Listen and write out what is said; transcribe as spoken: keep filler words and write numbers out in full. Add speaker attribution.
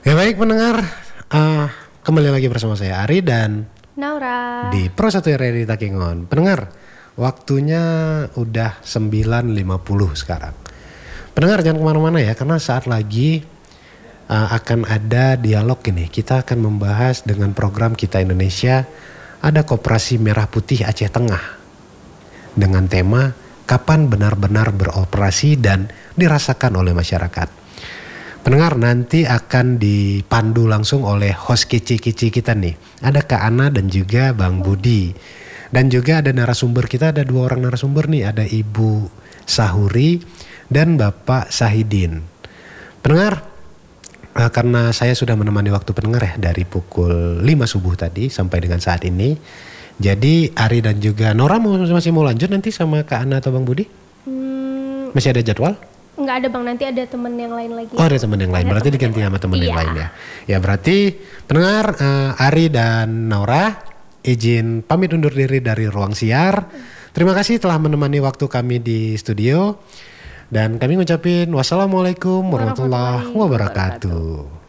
Speaker 1: Ya baik pendengar, uh, kembali lagi bersama saya Ari dan
Speaker 2: Naura
Speaker 1: di Pro satu R R I Takengon. Pendengar, waktunya udah sembilan lima puluh sekarang. Pendengar jangan kemana-mana ya, karena saat lagi uh, akan ada dialog ini. Kita akan membahas dengan program Kita Indonesia, ada Koperasi Merah Putih Aceh Tengah dengan tema kapan benar-benar beroperasi dan dirasakan oleh masyarakat. Pendengar, nanti akan dipandu langsung oleh host kece-kece kita nih. Ada Kak Ana dan juga Bang Budi. Dan juga ada narasumber kita, ada dua orang narasumber nih. Ada Ibu Sahuri dan Bapak Sahidin. Pendengar, uh, karena saya sudah menemani waktu pendengar ya dari pukul lima subuh tadi sampai dengan saat ini. Jadi Ari dan juga Nora masih mau lanjut nanti sama Kak Ana atau Bang Budi? Hmm. Masih ada jadwal?
Speaker 2: Enggak ada Bang, nanti ada teman yang lain lagi.
Speaker 1: Oh ada teman yang lain, ada berarti diganti sama teman yang lain ya. Ya berarti pendengar uh, Ari dan Naura izin pamit undur diri dari ruang siar. Terima kasih telah menemani waktu kami di studio. Dan kami ngucapin wassalamualaikum warahmatullahi wabarakatuh.